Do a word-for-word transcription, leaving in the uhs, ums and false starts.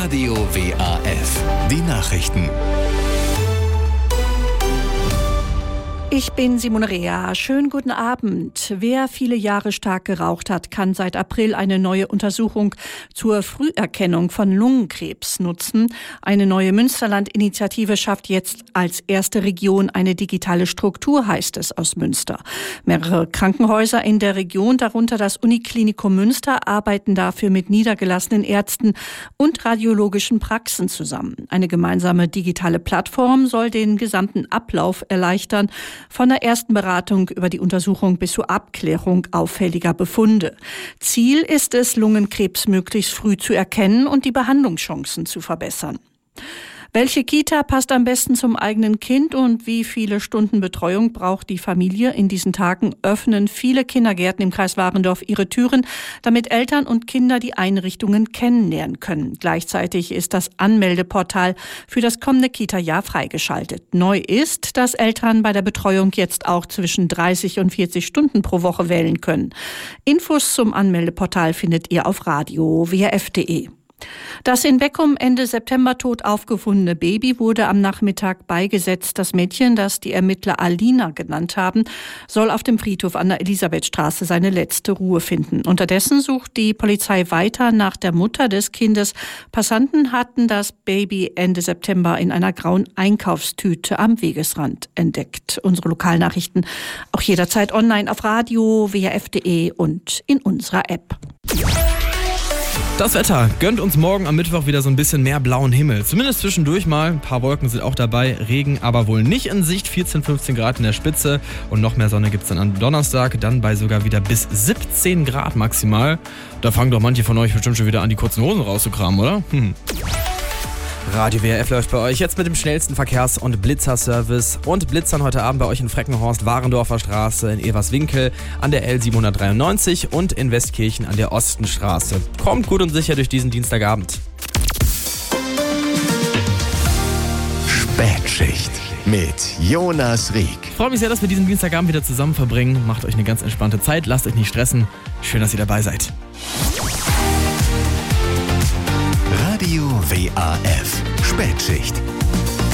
Radio W A F. Die Nachrichten. Ich bin Simone Rea. Schönen guten Abend. Wer viele Jahre stark geraucht hat, kann seit April eine neue Untersuchung zur Früherkennung von Lungenkrebs nutzen. Eine neue Münsterland-Initiative schafft jetzt als erste Region eine digitale Struktur, heißt es aus Münster. Mehrere Krankenhäuser in der Region, darunter das Uniklinikum Münster, arbeiten dafür mit niedergelassenen Ärzten und radiologischen Praxen zusammen. Eine gemeinsame digitale Plattform soll den gesamten Ablauf erleichtern, von der ersten Beratung über die Untersuchung bis zur Abklärung auffälliger Befunde. Ziel ist es, Lungenkrebs möglichst früh zu erkennen und die Behandlungschancen zu verbessern. Welche Kita passt am besten zum eigenen Kind und wie viele Stunden Betreuung braucht die Familie? In diesen Tagen öffnen viele Kindergärten im Kreis Warendorf ihre Türen, damit Eltern und Kinder die Einrichtungen kennenlernen können. Gleichzeitig ist das Anmeldeportal für das kommende Kita-Jahr freigeschaltet. Neu ist, dass Eltern bei der Betreuung jetzt auch zwischen dreißig und vierzig Stunden pro Woche wählen können. Infos zum Anmeldeportal findet ihr auf radio w f punkt de. Das in Beckum Ende September tot aufgefundene Baby wurde am Nachmittag beigesetzt. Das Mädchen, das die Ermittler Alina genannt haben, soll auf dem Friedhof an der Elisabethstraße seine letzte Ruhe finden. Unterdessen sucht die Polizei weiter nach der Mutter des Kindes. Passanten hatten das Baby Ende September in einer grauen Einkaufstüte am Wegesrand entdeckt. Unsere Lokalnachrichten auch jederzeit online auf radio w f punkt de und in unserer App. Das Wetter gönnt uns morgen am Mittwoch wieder so ein bisschen mehr blauen Himmel. Zumindest zwischendurch mal. Ein paar Wolken sind auch dabei. Regen aber wohl nicht in Sicht. vierzehn, fünfzehn Grad in der Spitze. Und noch mehr Sonne gibt es dann am Donnerstag. Dann bei sogar wieder bis siebzehn Grad maximal. Da fangen doch manche von euch bestimmt schon wieder an, die kurzen Hosen rauszukramen, oder? Hm. Radio W R F läuft bei euch jetzt mit dem schnellsten Verkehrs- und Blitzerservice und Blitzern heute Abend bei euch in Freckenhorst, Warendorfer Straße, in Everswinkel, an der L siebenhundertdreiundneunzig und in Westkirchen an der Ostenstraße. Kommt gut und sicher durch diesen Dienstagabend. Spätschicht mit Jonas Rieck. Ich freue mich sehr, dass wir diesen Dienstagabend wieder zusammen verbringen. Macht euch eine ganz entspannte Zeit, lasst euch nicht stressen. Schön, dass ihr dabei seid. Radio W A F. Spätschicht.